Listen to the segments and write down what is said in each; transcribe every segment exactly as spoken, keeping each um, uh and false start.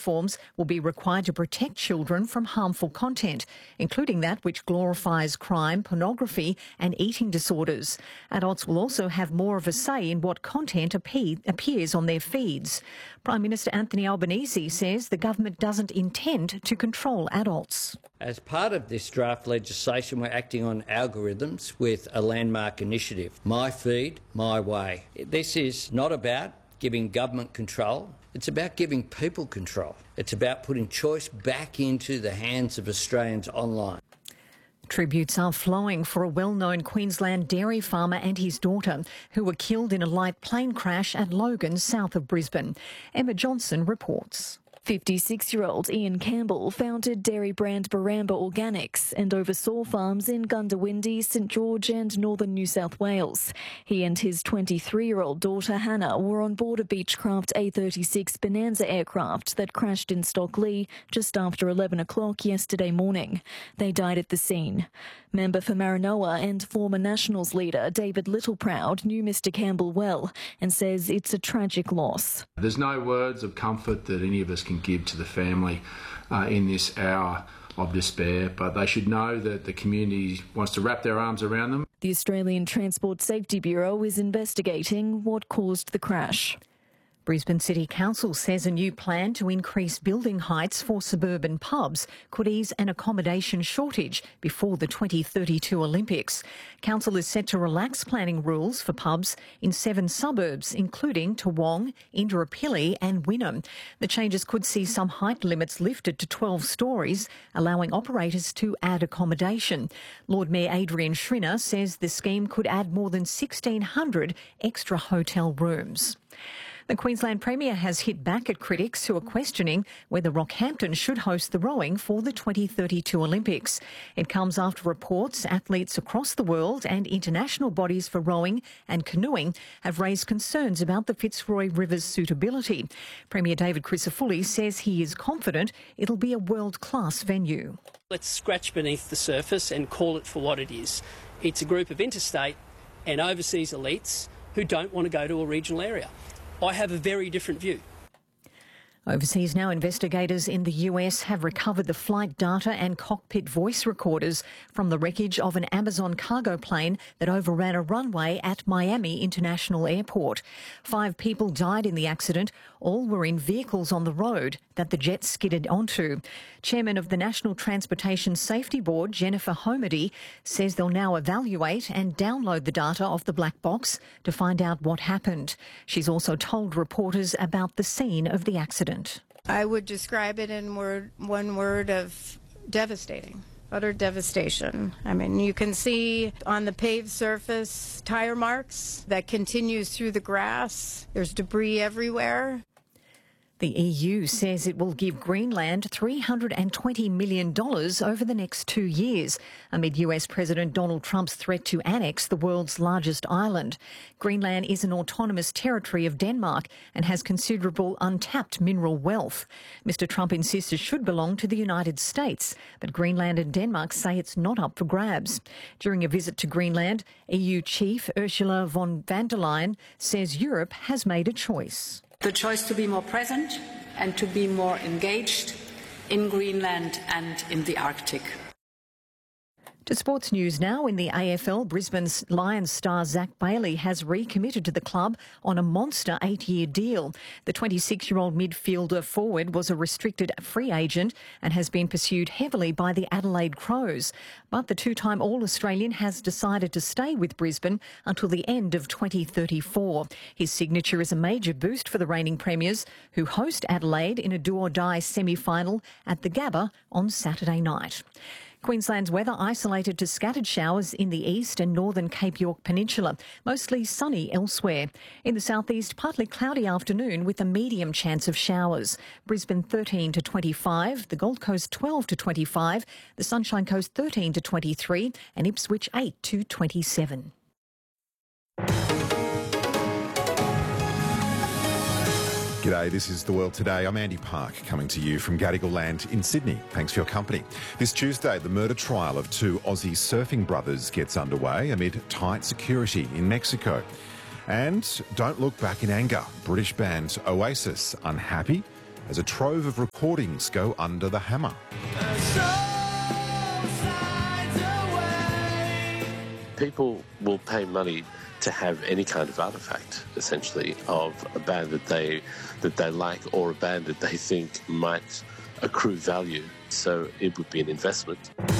platforms will be required to protect children from harmful content, including that which glorifies crime, pornography and eating disorders. Adults will also have more of a say in what content appears on their feeds. Prime Minister Anthony Albanese says the government doesn't intend to control adults. As part of this draft legislation, we're acting on algorithms with a landmark initiative, My Feed, My Way. This is not about giving government control, it's about giving people control. It's about putting choice back into the hands of Australians online. Tributes are flowing for a well-known Queensland dairy farmer and his daughter who were killed in a light plane crash at Logan, south of Brisbane. Emma Johnson reports. fifty-six-year-old Ian Campbell founded dairy brand Baramba Organics and oversaw farms in Gundawindi, St George and northern New South Wales. He and his twenty-three-year-old daughter Hannah were on board a Beechcraft A thirty-six Bonanza aircraft that crashed in Stockley just after eleven o'clock yesterday morning. They died at the scene. Member for Maranoa and former Nationals leader David Littleproud knew Mr Campbell well and says it's a tragic loss. There's no words of comfort that any of us can give to the family uh, in this hour of despair, but they should know that the community wants to wrap their arms around them. The Australian Transport Safety Bureau is investigating what caused the crash. Brisbane City Council says a new plan to increase building heights for suburban pubs could ease an accommodation shortage before the twenty thirty-two Olympics. Council is set to relax planning rules for pubs in seven suburbs, including Toowong, Indooroopilly and Wynnum. The changes could see some height limits lifted to twelve storeys, allowing operators to add accommodation. Lord Mayor Adrian Schrinner says the scheme could add more than sixteen hundred extra hotel rooms. The Queensland Premier has hit back at critics who are questioning whether Rockhampton should host the rowing for the twenty thirty-two Olympics. It comes after reports athletes across the world and international bodies for rowing and canoeing have raised concerns about the Fitzroy River's suitability. Premier David Crisafulli says he is confident it'll be a world-class venue. Let's scratch beneath the surface and call it for what it is. It's a group of interstate and overseas elites who don't want to go to a regional area. I have a very different view. Overseas now, investigators in the U S have recovered the flight data and cockpit voice recorders from the wreckage of an Amazon cargo plane that overran a runway at Miami International Airport. Five people died in the accident. All were in vehicles on the road that the jet skidded onto. Chairman of the National Transportation Safety Board, Jennifer Homerdy, says they'll now evaluate and download the data of the black box to find out what happened. She's also told reporters about the scene of the accident. I would describe it in word, one word of devastating, utter devastation. I mean, you can see on the paved surface tire marks that continues through the grass. There's debris everywhere. The E U says it will give Greenland three hundred twenty million dollars over the next two years, amid U S President Donald Trump's threat to annex the world's largest island. Greenland is an autonomous territory of Denmark and has considerable untapped mineral wealth. Mister Trump insists it should belong to the United States, but Greenland and Denmark say it's not up for grabs. During a visit to Greenland, E U Chief Ursula von der Leyen says Europe has made a choice. The choice to be more present and to be more engaged in Greenland and in the Arctic. To sports news now. In the A F L, Brisbane's Lions star Zach Bailey has recommitted to the club on a monster eight-year deal. The twenty-six-year-old midfielder forward was a restricted free agent and has been pursued heavily by the Adelaide Crows. But the two-time All-Australian has decided to stay with Brisbane until the end of twenty thirty-four. His signature is a major boost for the reigning premiers, who host Adelaide in a do-or-die semi-final at the Gabba on Saturday night. Queensland's weather isolated to scattered showers in the east and northern Cape York Peninsula, mostly sunny elsewhere. In the southeast, partly cloudy afternoon with a medium chance of showers. Brisbane thirteen to twenty-five, the Gold Coast twelve to twenty-five, the Sunshine Coast thirteen to twenty-three and Ipswich eight to twenty-seven. G'day, this is The World Today. I'm Andy Park, coming to you from Gadigal Land in Sydney. Thanks for your company. This Tuesday, the murder trial of two Aussie surfing brothers gets underway amid tight security in Mexico. And don't look back in anger. British band Oasis unhappy as a trove of recordings go under the hammer. People will pay money to have any kind of artefact, essentially, of a band that they that they like or a band that they think might accrue value. So it would be an investment.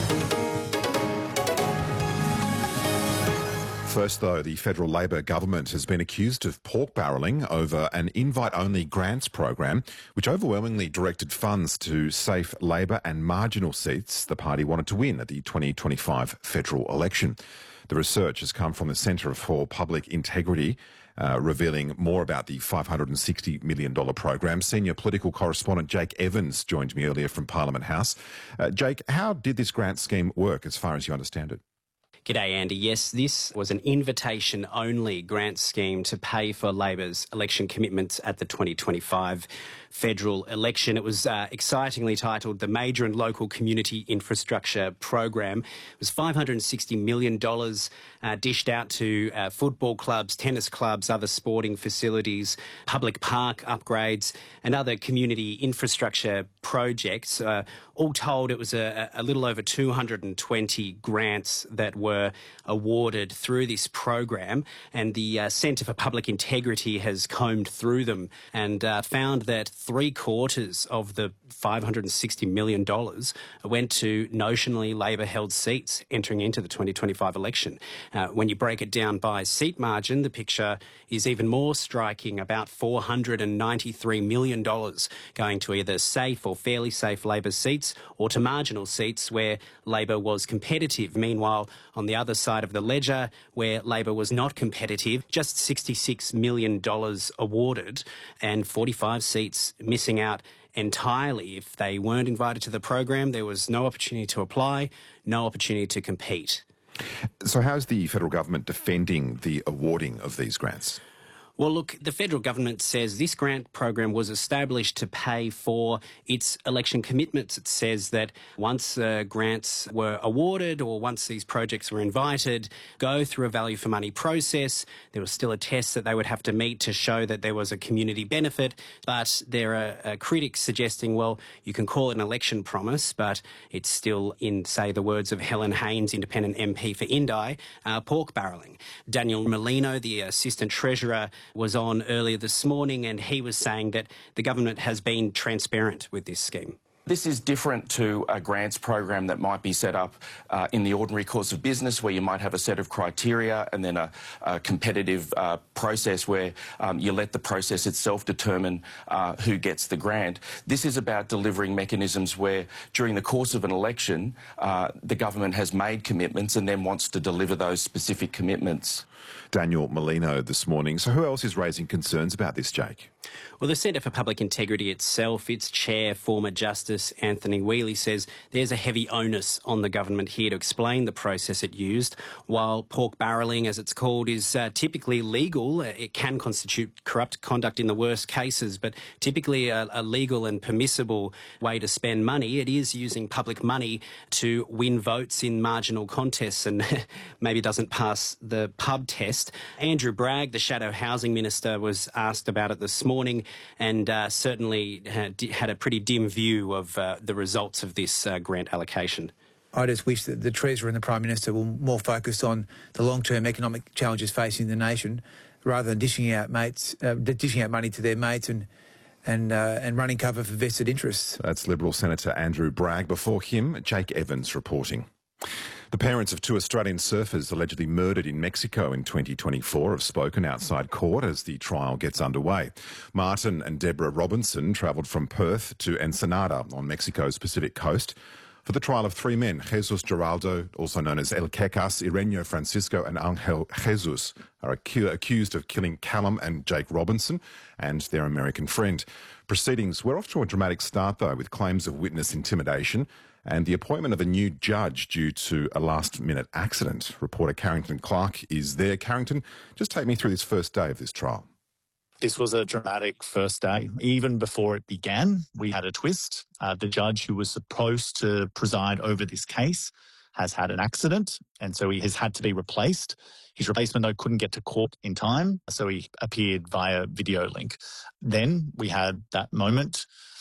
First, though, the federal Labor government has been accused of pork barrelling over an invite-only grants program, which overwhelmingly directed funds to safe Labor and marginal seats the party wanted to win at the twenty twenty-five federal election. The research has come from the Centre for Public Integrity, uh, revealing more about the five hundred sixty million dollars program. Senior political correspondent Jake Evans joined me earlier from Parliament House. Uh, Jake, how did this grant scheme work as far as you understand it? G'day, Andy. Yes, this was an invitation-only grant scheme to pay for Labor's election commitments at the twenty twenty-five federal election. It was uh, excitingly titled the Major and Local Community Infrastructure Program. It was five hundred sixty million dollars uh, dished out to uh, football clubs, tennis clubs, other sporting facilities, public park upgrades and other community infrastructure projects. Uh, all told, it was a, a little over two hundred twenty grants that were awarded through this program, and the uh, Centre for Public Integrity has combed through them and uh, found that three quarters of the five hundred sixty million dollars went to notionally Labor-held seats entering into the twenty twenty-five election. Uh, when you break it down by seat margin, the picture is even more striking, about four hundred ninety-three million dollars going to either safe or fairly safe Labor seats or to marginal seats where Labor was competitive. Meanwhile, on the other side of the ledger, where Labor was not competitive, just sixty-six million dollars awarded and forty-five seats missing out entirely. If they weren't invited to the program, there was no opportunity to apply, no opportunity to compete. So how's the federal government defending the awarding of these grants? Well, look, the federal government says this grant program was established to pay for its election commitments. It says that once uh, grants were awarded or once these projects were invited, go through a value for money process. There was still a test that they would have to meet to show that there was a community benefit. But there are uh, critics suggesting, well, you can call it an election promise, but it's still, in, say, the words of Helen Haynes, independent M P for Indi, uh, pork barrelling. Daniel Molino, the Assistant Treasurer, was on earlier this morning, and he was saying that the government has been transparent with this scheme. This is different to a grants program that might be set up uh, in the ordinary course of business, where you might have a set of criteria and then a, a competitive uh, process where um, you let the process itself determine uh, who gets the grant. This is about delivering mechanisms where, during the course of an election, uh, the government has made commitments and then wants to deliver those specific commitments. Daniel Molino this morning. So who else is raising concerns about this, Jake? Well, the Centre for Public Integrity itself, its chair, former Justice Anthony Whealy, says there's a heavy onus on the government here to explain the process it used. While pork barrelling, as it's called, is uh, typically legal, it can constitute corrupt conduct in the worst cases, but typically a, a legal and permissible way to spend money. It is using public money to win votes in marginal contests and maybe doesn't pass the pub test. Andrew Bragg, the Shadow Housing Minister, was asked about it this morning and uh, certainly had, had a pretty dim view of uh, the results of this uh, grant allocation. I just wish that the Treasurer and the Prime Minister were more focused on the long-term economic challenges facing the nation rather than dishing out mates, uh, dishing out money to their mates and and uh, and running cover for vested interests. That's Liberal Senator Andrew Bragg. Before him, Jake Evans reporting. The parents of two Australian surfers allegedly murdered in Mexico in twenty twenty-four have spoken outside court as the trial gets underway. Martin and Deborah Robinson travelled from Perth to Ensenada on Mexico's Pacific coast for the trial of three men, Jesus Geraldo, also known as El Quecas, Ireneo Francisco and Angel Jesus, are acu- accused of killing Callum and Jake Robinson and their American friend. Proceedings were off to a dramatic start, though, with claims of witness intimidation and the appointment of a new judge due to a last-minute accident. Reporter Carrington Clark is there. Carrington, just take me through this first day of this trial. This was a dramatic first day. Even before it began, we had a twist. Uh, the judge who was supposed to preside over this case has had an accident, and so he has had to be replaced. His replacement, though, couldn't get to court in time, so he appeared via video link. Then we had that moment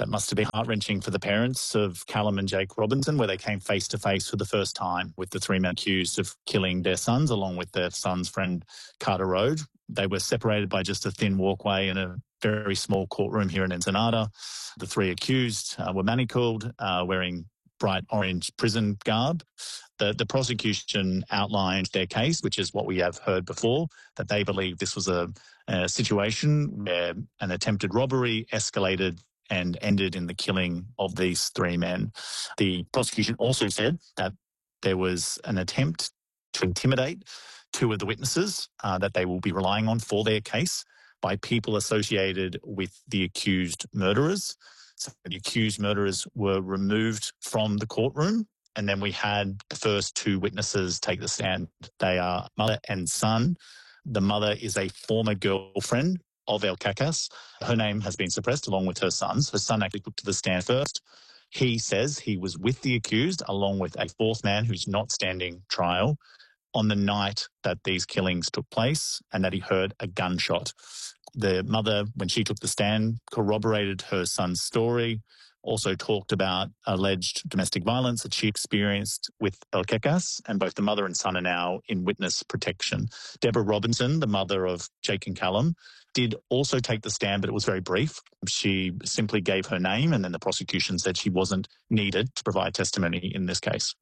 That must have been heart-wrenching for the parents of Callum and Jake Robinson, where they came face-to-face for the first time with the three men accused of killing their sons, along with their son's friend Carter Road. They were separated by just a thin walkway in a very small courtroom here in Ensenada. The three accused uh, were manacled, uh, wearing bright orange prison garb. The, the prosecution outlined their case, which is what we have heard before, that they believe this was a, a situation where an attempted robbery escalated and ended in the killing of these three men. The prosecution also said that there was an attempt to intimidate two of the witnesses uh, that they will be relying on for their case by people associated with the accused murderers. So the accused murderers were removed from the courtroom, and then we had the first two witnesses take the stand. They are mother and son. The mother is a former girlfriend of El Cacas. Her name has been suppressed along with her sons. Her son actually took to the stand first. He says he was with the accused along with a fourth man who's not standing trial on the night that these killings took place, and that he heard a gunshot. The mother, when she took the stand, corroborated her son's story, also talked about alleged domestic violence that she experienced with El Cacas, and both the mother and son are now in witness protection. Deborah Robinson, the mother of Jake and Callum, did also take the stand, but it was very brief. She simply gave her name, and then the prosecution said she wasn't needed to provide testimony in this case.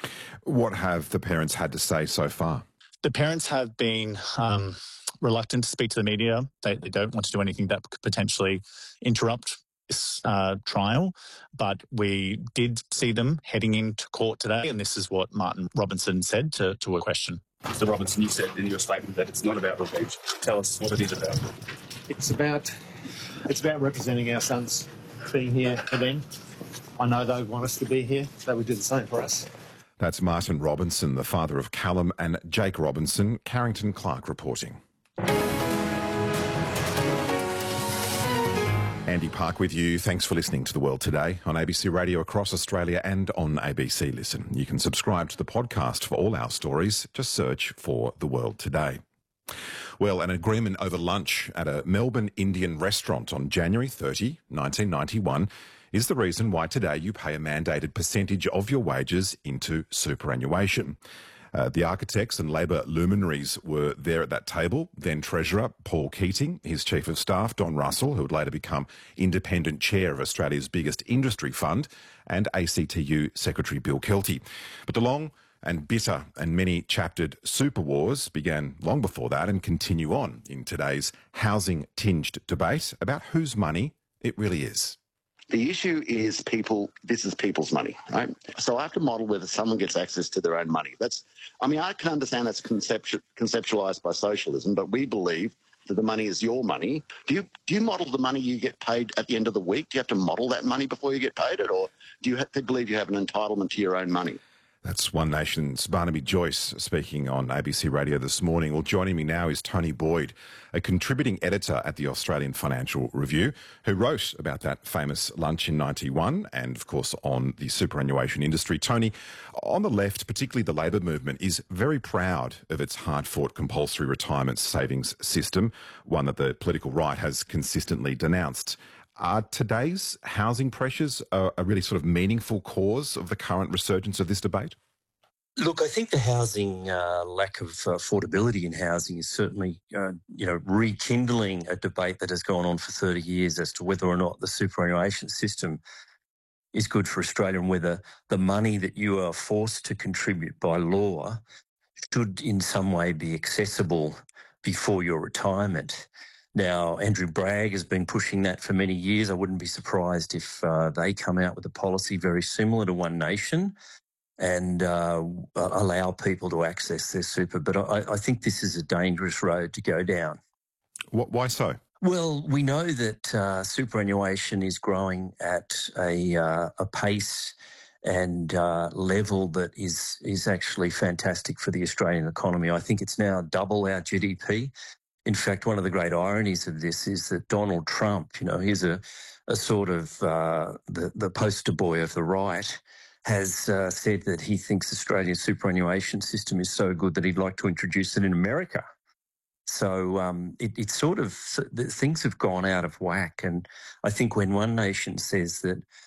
What have the parents had to say so far? The parents have been um, reluctant to speak to the media. They, they don't want to do anything that could potentially interrupt this uh, trial, but we did see them heading into court today, and this is what Martin Robinson said to, to a question. Mister Robinson, you said in your statement that it's not about revenge. Tell us what it is about. It's about, it's about representing our sons, being here for them. I know they want us to be here, so we do the same for us. That's Martin Robinson, the father of Callum and Jake Robinson. Carrington Clark reporting. Andy Park with you. Thanks for listening to The World Today on A B C Radio across Australia and on A B C Listen. You can subscribe to the podcast for all our stories. Just search for The World Today. Well, an agreement over lunch at a Melbourne Indian restaurant on January thirtieth, nineteen ninety-one is the reason why today you pay a mandated percentage of your wages into superannuation. Uh, the architects and Labor luminaries were there at that table. Then Treasurer Paul Keating, his Chief of Staff Don Russell, who would later become Independent Chair of Australia's biggest industry fund, and A C T U Secretary Bill Kelty. But the long and bitter and many-chaptered super wars began long before that and continue on in today's housing-tinged debate about whose money it really is. The issue is people, this is people's money, right? So I have to model whether someone gets access to their own money. That's, I mean, I can understand that's conceptu- conceptualized by socialism, but we believe that the money is your money. Do you do you model the money you get paid at the end of the week? Do you have to model that money before you get paid it? Or do you have to believe you have an entitlement to your own money? That's One Nation's Barnaby Joyce speaking on A B C Radio this morning. Well, joining me now is Tony Boyd, a contributing editor at the Australian Financial Review, who wrote about that famous lunch in ninety-one and, of course, on the superannuation industry. Tony, on the left, particularly the Labor movement, is very proud of its hard-fought compulsory retirement savings system, one that the political right has consistently denounced. Are today's housing pressures a, a really sort of meaningful cause of the current resurgence of this debate? Look, I think the housing uh, lack of affordability in housing is certainly, uh, you know, rekindling a debate that has gone on for thirty years as to whether or not the superannuation system is good for Australia and whether the money that you are forced to contribute by law should in some way be accessible before your retirement. Now, Andrew Bragg has been pushing that for many years. I wouldn't be surprised if uh, they come out with a policy very similar to One Nation and uh, allow people to access their super. But I, I think this is a dangerous road to go down. What, why so? Well, we know that uh, superannuation is growing at a, uh, a pace and uh, level that is, is actually fantastic for the Australian economy. I think it's now double our G D P. In fact, one of the great ironies of this is that Donald Trump, you know, he's a, a sort of uh, the, the poster boy of the right, has uh, said that he thinks Australia's superannuation system is so good that he'd like to introduce it in America. So um, it, it's sort of, things have gone out of whack. And I think when One Nation says that